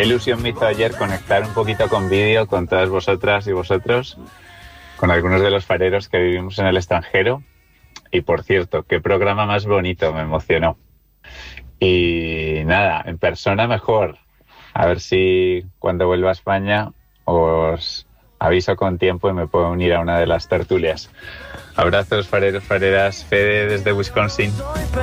qué ilusión me hizo ayer conectar un poquito con vídeo con todas vosotras y vosotros, con algunos de los fareros que vivimos en el extranjero. Y por cierto, qué programa más bonito, me emocionó. Y nada, en persona mejor. A ver si cuando vuelva a España os aviso con tiempo y me puedo unir a una de las tertulias. Abrazos, fareros, fareras. Fede desde Wisconsin.